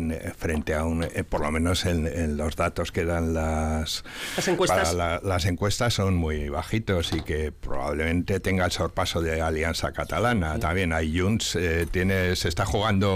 frente a por lo menos en los datos que dan las encuestas. Las encuestas son muy bajitos y que probablemente tenga el sorpaso de Alianza Catalana. También hay Junts, se está jugando